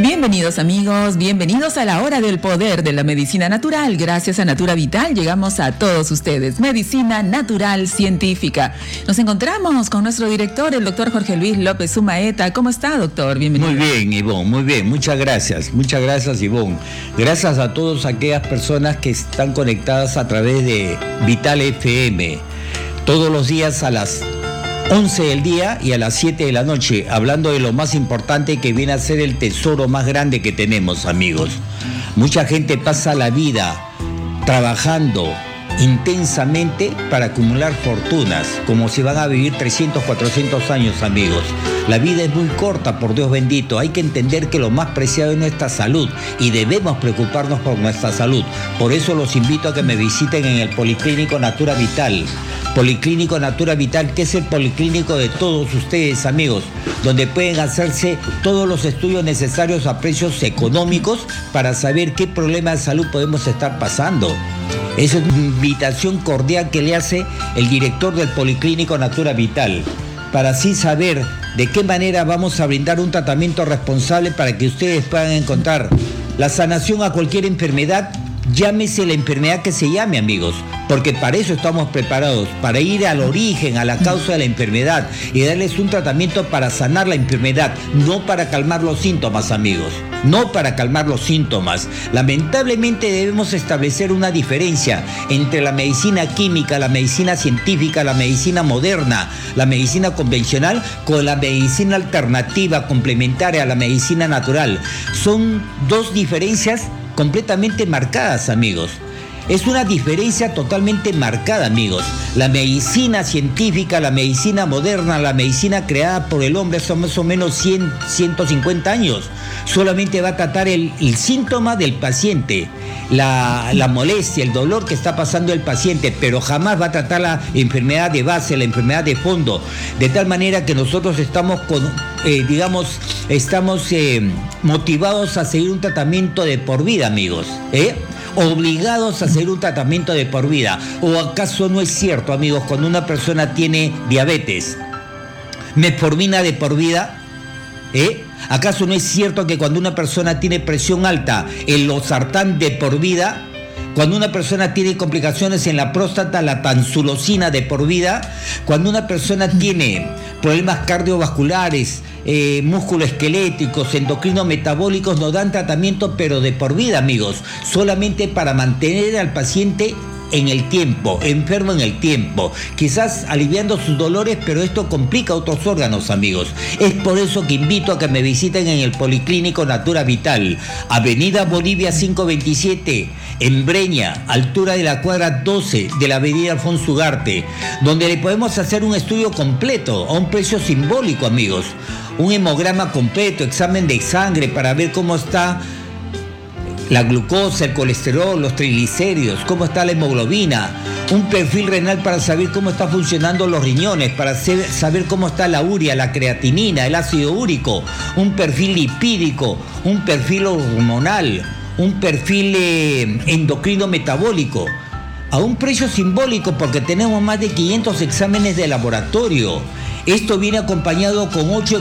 Bienvenidos amigos, bienvenidos a la hora del poder de la medicina natural. Gracias a Natura Vital llegamos a todos ustedes. Medicina natural científica. Nos encontramos con nuestro director, el doctor Jorge Luis López Sumaeta. ¿Cómo está, doctor? Bienvenido. Muy bien, Ivonne, muy bien. Muchas gracias, Ivonne. Gracias a todas aquellas personas que están conectadas a través de Vital FM. Todos los días a las 11 del día y a las 7 de la noche, hablando de lo más importante que viene a ser el tesoro más grande que tenemos, amigos. Mucha gente pasa la vida trabajando intensamente para acumular fortunas, como si van a vivir 300, 400 años, amigos. La vida es muy corta, por Dios bendito. Hay que entender que lo más preciado es nuestra salud y debemos preocuparnos por nuestra salud. Por eso los invito a que me visiten en el Policlínico Natura Vital. Policlínico Natura Vital, que es el policlínico de todos ustedes, amigos, donde pueden hacerse todos los estudios necesarios a precios económicos para saber qué problema de salud podemos estar pasando. Esa es una invitación cordial que le hace el director del Policlínico Natura Vital, para así saber de qué manera vamos a brindar un tratamiento responsable para que ustedes puedan encontrar la sanación a cualquier enfermedad. Llámese la enfermedad que se llame, amigos, porque para eso estamos preparados, para ir al origen, a la causa de la enfermedad y darles un tratamiento para sanar la enfermedad, no para calmar los síntomas, amigos, no para calmar los síntomas. Lamentablemente debemos establecer una diferencia entre la medicina química, la medicina científica, la medicina moderna, la medicina convencional, con la medicina alternativa complementaria a la medicina natural. Son dos diferencias completamente marcadas, amigos. Es una diferencia totalmente marcada, amigos. La medicina científica, la medicina moderna, la medicina creada por el hombre son más o menos 100, 150 años. Solamente va a tratar el síntoma del paciente, la molestia, el dolor que está pasando el paciente, pero jamás va a tratar la enfermedad de base, la enfermedad de fondo. De tal manera que nosotros estamos motivados a seguir un tratamiento de por vida, amigos, obligados a seguir un tratamiento de por vida. ¿O acaso no es cierto, amigos, cuando una persona tiene diabetes, metformina de por vida? ¿Acaso no es cierto que cuando una persona tiene presión alta, el losartán de por vida? Cuando una persona tiene complicaciones en la próstata, la tansulosina de por vida. Cuando una persona tiene problemas cardiovasculares, musculoesqueléticos, endocrino-metabólicos, nos dan tratamiento, pero de por vida, amigos, solamente para mantener al paciente en el tiempo, enfermo en el tiempo, quizás aliviando sus dolores, pero esto complica otros órganos, amigos. Es por eso que invito a que me visiten en el Policlínico Natura Vital, Avenida Bolivia 527, en Breña, altura de la cuadra 12 de la avenida Alfonso Ugarte, donde le podemos hacer un estudio completo a un precio simbólico, amigos. Un hemograma completo, examen de sangre para ver cómo está la glucosa, el colesterol, los triglicéridos, cómo está la hemoglobina, un perfil renal para saber cómo están funcionando los riñones, para saber cómo está la urea, la creatinina, el ácido úrico, un perfil lipídico, un perfil hormonal, un perfil endocrino metabólico, a un precio simbólico porque tenemos más de 500 exámenes de laboratorio. Esto viene acompañado con 8